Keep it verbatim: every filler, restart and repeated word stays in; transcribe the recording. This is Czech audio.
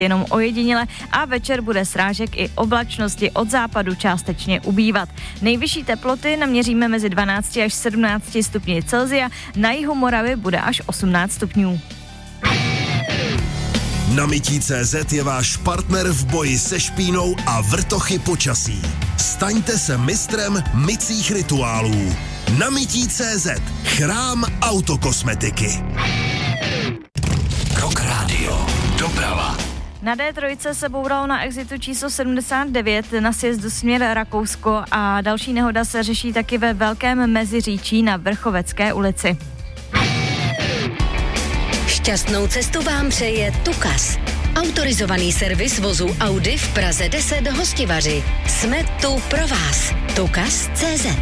jenom ojediněle a večer bude srážek i oblačnosti od západu částečně ubývat. Nejvyšší teploty naměříme mezi dvanáct až sedmnáct stupni Celsia, na jihu Moravy bude až osmnáct stupňů. Namití tečka cé zet je váš partner v boji se špínou a vrtochy počasí. Staňte se mistrem mycích rituálů. Namití tečka cé zet. Chrám autokosmetiky. Rock Radio. Doprava. Na dé tři se bouralo na exitu číslo sedmdesát devět na sjezdu směr Rakousko a další nehoda se řeší taky ve Velkém Meziříčí na Vrchovecké ulici. Šťastnou cestu vám přeje Tukas. Autorizovaný servis vozu Audi v Praze deset Hostivaři. Jsme tu pro vás. Tukas tečka cé zet.